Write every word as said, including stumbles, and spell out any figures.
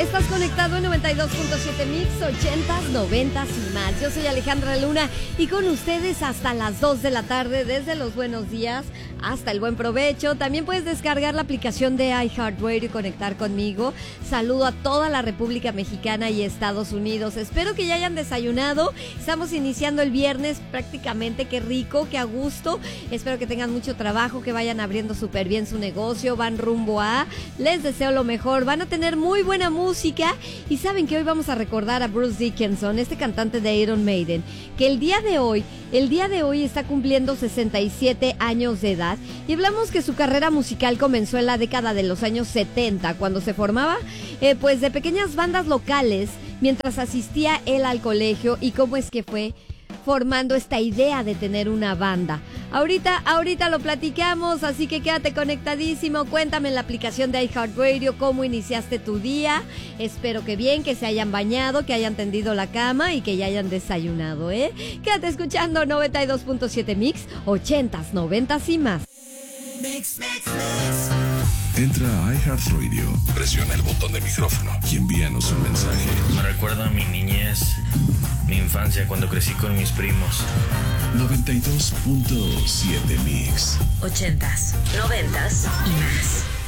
Estás conectado en noventa y dos punto siete Mix, ochentas, noventas y más. Yo soy Alejandra Luna y con ustedes hasta las dos de la tarde, desde los buenos días hasta el buen provecho. También puedes descargar la aplicación de iHeartRadio y conectar conmigo. Saludo a toda la República Mexicana y Estados Unidos. Espero que ya hayan desayunado. Estamos iniciando el viernes prácticamente. Qué rico, qué a gusto. Espero que tengan mucho trabajo, que vayan abriendo súper bien su negocio. Van rumbo a... Les deseo lo mejor. Van a tener muy buena música. Y saben que hoy vamos a recordar a Bruce Dickinson, este cantante de Iron Maiden, que el día de hoy, el día de hoy está cumpliendo sesenta y siete años de edad. Y hablamos que su carrera musical comenzó en la década de los años setenta, cuando se formaba eh, pues de pequeñas bandas locales mientras asistía él al colegio, y cómo es que fue formando esta idea de tener una banda. Ahorita, ahorita lo platicamos, así que quédate conectadísimo. Cuéntame en la aplicación de iHeartRadio cómo iniciaste tu día. Espero que bien, que se hayan bañado, que hayan tendido la cama y que ya hayan desayunado, ¿eh? Quédate escuchando noventa y dos punto siete Mix, ochentas, noventas y más. Mix, mix, mix. Entra a iHeartRadio, presiona el botón de micrófono y envíanos un mensaje. Me recuerda a mi niñez, mi infancia cuando crecí con mis primos. noventa y dos punto siete Mix. Ochentas, noventas y más.